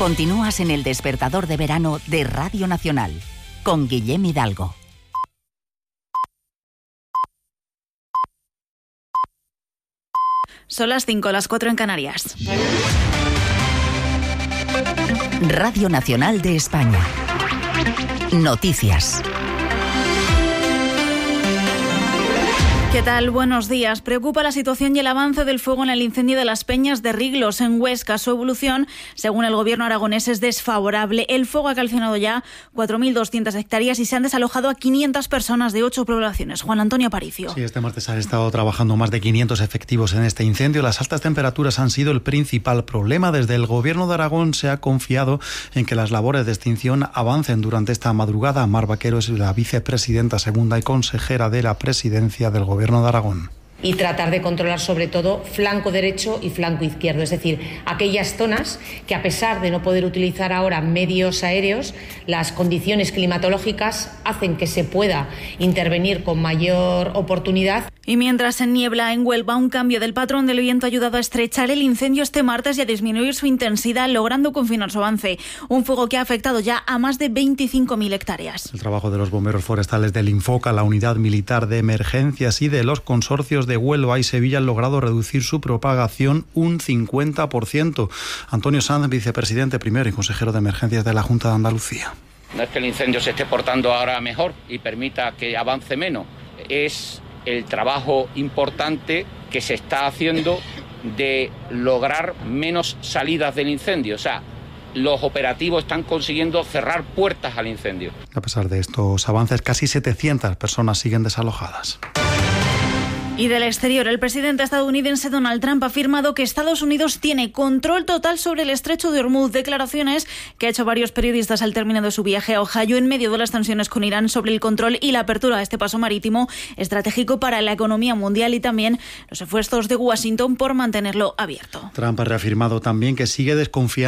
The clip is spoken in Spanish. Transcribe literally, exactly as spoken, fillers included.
Continúas en el despertador de verano de Radio Nacional, con Guillem Hidalgo. Son las cinco, las cuatro en Canarias. Radio Nacional de España. Noticias. ¿Qué tal? Buenos días. Preocupa la situación y el avance del fuego en el incendio de las Peñas de Riglos, en Huesca. Su evolución, según el gobierno aragonés, es desfavorable. El fuego ha calcinado ya cuatro mil doscientas hectáreas y se han desalojado a quinientas personas de ocho poblaciones. Juan Antonio Aparicio. Sí, este martes han estado trabajando más de quinientos efectivos en este incendio. Las altas temperaturas han sido el principal problema. Desde el gobierno de Aragón se ha confiado en que las labores de extinción avancen durante esta madrugada. Mar Vaquero es la vicepresidenta segunda y consejera de la presidencia del gobierno de Aragón. Y tratar de controlar sobre todo flanco derecho y flanco izquierdo, es decir, aquellas zonas que, a pesar de no poder utilizar ahora medios aéreos, las condiciones climatológicas hacen que se pueda intervenir con mayor oportunidad. Y mientras en niebla en Huelva, un cambio del patrón del viento ha ayudado a estrechar el incendio este martes y a disminuir su intensidad, logrando confinar su avance. Un fuego que ha afectado ya a más de veinticinco mil hectáreas. El trabajo de los bomberos forestales del Infoca, la unidad militar de emergencias y de los consorcios de Huelva y Sevilla han logrado reducir su propagación un cincuenta por ciento. Antonio Sanz, vicepresidente primero y consejero de emergencias de la Junta de Andalucía. No es que el incendio se esté portando ahora mejor y permita que avance menos, es el trabajo importante que se está haciendo de lograr menos salidas del incendio. O sea, los operativos están consiguiendo cerrar puertas al incendio. A pesar de estos avances, casi setecientas personas siguen desalojadas. Y del exterior, el presidente estadounidense Donald Trump ha afirmado que Estados Unidos tiene control total sobre el estrecho de Hormuz, declaraciones que ha hecho varios periodistas al término de su viaje a Ohio en medio de las tensiones con Irán sobre el control y la apertura de este paso marítimo estratégico para la economía mundial y también los esfuerzos de Washington por mantenerlo abierto. Trump ha reafirmado también que sigue desconfiando